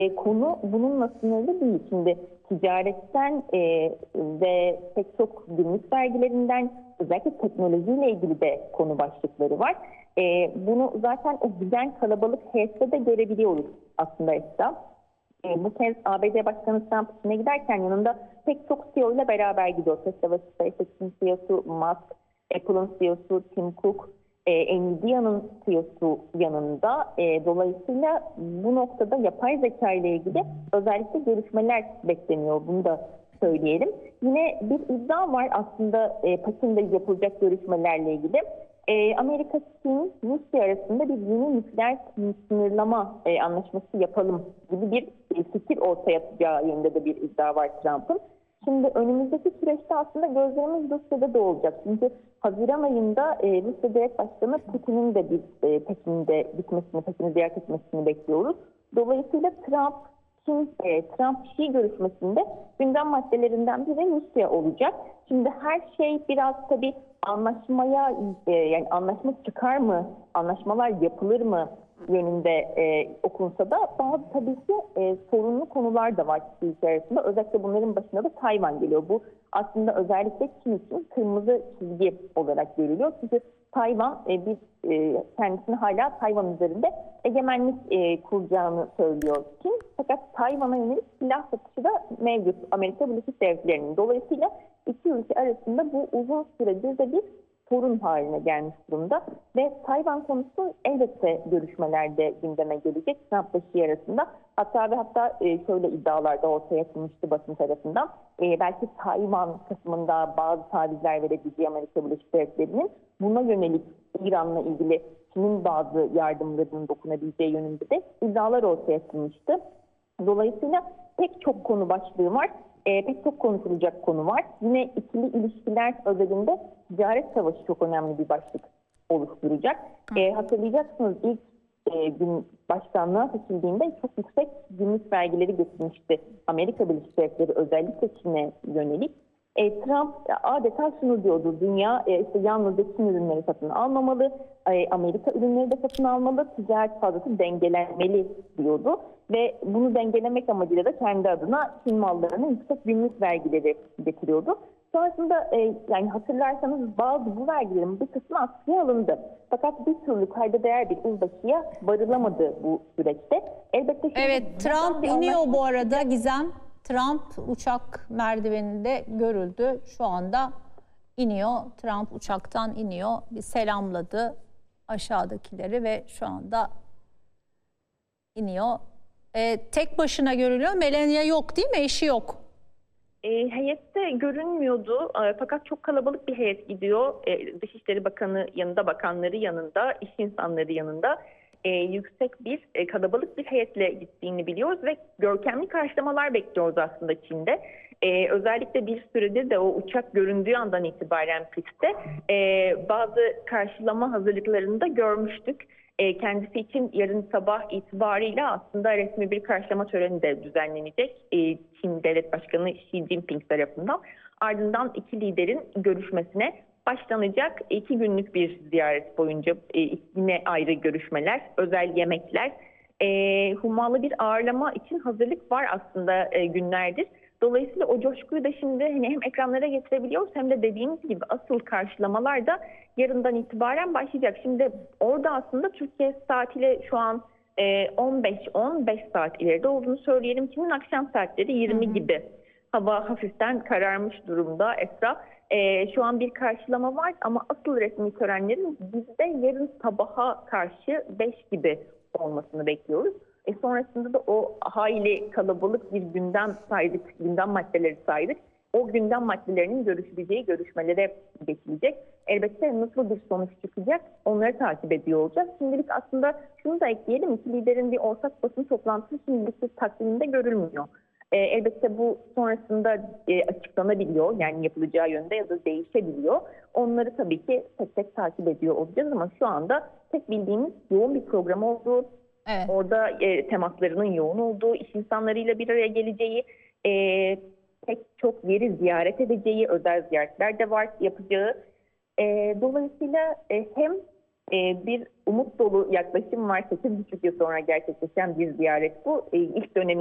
Konu bununla sınırlı değil. Şimdi ticaretten ve pek çok gümrük vergilerinden, özellikle teknolojiyle ilgili de konu başlıkları var. Bunu zaten o giden kalabalık heyette de görebiliyoruz aslında Esra. Bu kez ABD Başkanı Trump Çin'e giderken yanında pek çok CEO ile beraber gidiyor. Tesla ve SpaceX'in CEO'su Musk, Apple'ın CEO'su Tim Cook, Nvidia'nın CEO'su yanında. Dolayısıyla bu noktada yapay zeka ile ilgili özellikle görüşmeler bekleniyor. Bunu da söyleyelim. Yine bir iddia var aslında Pekin'de yapılacak görüşmelerle ilgili. Amerika, Çin, Rusya arasında bir yeni nükleer sınırlama anlaşması yapalım gibi bir fikir ortaya atacağı yönünde de bir iddia var Trump'ın. Şimdi önümüzdeki süreçte aslında gözlerimiz Rusya'da da olacak. Çünkü Haziran ayında Rusya Devlet Başkanı Putin'in de bir Pekin'de gitmesini, Pekin'i ziyaret etmesini bekliyoruz. Dolayısıyla Trump-Xi görüşmesinde gündem maddelerinden biri Rusya olacak. Şimdi her şey biraz tabii anlaşmaya, yani anlaşma çıkar mı, anlaşmalar yapılır mı yönünde okunsa da bazı tabii ki sorunlu konular da var iki arasında. Özellikle bunların başında da Tayvan geliyor. Bu aslında özellikle Çin için kırmızı çizgi olarak görülüyor. Çünkü Tayvan kendisini hala Tayvan üzerinde egemenlik kuracağını söylüyor Çin. Fakat Tayvan'a yönelik silah satışı da mevcut Amerika Birleşik Devletleri'nin. Dolayısıyla iki ülke arasında bu uzun süredir de bir sorun haline gelmiş durumda. Ve Tayvan konusu elbette görüşmelerde gündeme gelecek Trump ve Xi arasında. Hatta şöyle iddialar da ortaya atılmıştı basın tarafından. Belki Tayvan kısmında bazı tavizler verebileceği Amerika Birleşik Devletleri'nin buna yönelik İran'la ilgili Çin'in bazı yardımlarının dokunabileceği yönünde de iddialar ortaya atılmıştı. Dolayısıyla pek çok konu başlığı var. Pek çok konuşulacak konu var. Yine ikili ilişkiler özelinde ticaret savaşı çok önemli bir başlık oluşturacak. Hatırlayacaksınız ilk gün başkanlığa seçildiğinde çok yüksek gümrük vergileri getirmişti Amerika Birleşik Devletleri özellikle Çin'e yönelik. Trump adeta şunu diyordu: dünya işte yalnızca Çin ürünleri satın almamalı, Amerika ürünleri de satın almalı, ticaret fazlası dengelenmeli diyordu. Ve bunu dengelemek amacıyla da kendi adına Çin mallarına yüksek gümrük vergileri getiriyordu. Sonrasında yani hatırlarsanız bazı bu vergilerin bir kısmı askıya alındı. Fakat bir türlü kayda değer bir uzlaşıya varılamadı bu süreçte. Elbette evet, Trump iniyor bu arada Gizem. Trump uçak merdiveninde görüldü. Şu anda iniyor. Trump uçaktan iniyor. Bir selamladı aşağıdakileri ve şu anda iniyor. Tek başına görülüyor. Melania yok değil mi? Eşi yok. Heyette görünmüyordu fakat çok kalabalık bir heyet gidiyor. Dışişleri Bakanı yanında, bakanları yanında, iş insanları yanında yüksek bir kalabalık bir heyetle gittiğini biliyoruz ve görkemli karşılamalar bekliyoruz aslında Çin'de. Özellikle bir süredir de o uçak göründüğü andan itibaren pistte bazı karşılama hazırlıklarını da görmüştük. Kendisi için yarın sabah itibariyle aslında resmi bir karşılama töreni de düzenlenecek Çin Devlet Başkanı Xi Jinping tarafından. Ardından iki liderin görüşmesine başlanacak. 2 günlük bir ziyaret boyunca yine ayrı görüşmeler, özel yemekler, hummalı bir ağırlama için hazırlık var aslında günlerdir. Dolayısıyla o coşkuyu da şimdi hem ekranlara getirebiliyoruz hem de dediğimiz gibi asıl karşılamalar da yarından itibaren başlayacak. Şimdi orada aslında Türkiye saatiyle şu an 15 saat ileride olduğunu söyleyelim. Çin'in akşam saatleri 20 gibi. Hava hafiften kararmış durumda Esra. Şu an bir karşılama var ama asıl resmi törenlerin bizde yarın sabaha karşı 5 gibi olmasını bekliyoruz. Sonrasında da o hayli kalabalık bir gündem saydık, gündem maddeleri saydık. O gündem maddelerinin görüşüleceği görüşmelere geçilecek. Elbette nasıl bir sonuç çıkacak onları takip ediyor olacağız. Şimdilik aslında şunu da ekleyelim, iki liderin bir ortak basın toplantısı şimdilik bir takviminde görülmüyor. Elbette bu sonrasında açıklanabiliyor, yani yapılacağı yönde ya da değişebiliyor. Onları tabii ki tek tek takip ediyor olacağız ama şu anda tek bildiğimiz yoğun bir program olduğu, evet, orada temaslarının yoğun olduğu, iş insanlarıyla bir araya geleceği, pek çok yeri ziyaret edeceği, özel ziyaretler de var yapacağı. Dolayısıyla hem bir umut dolu yaklaşım var. 8,5 yıl sonra gerçekleşen bir ziyaret bu. İlk dönemi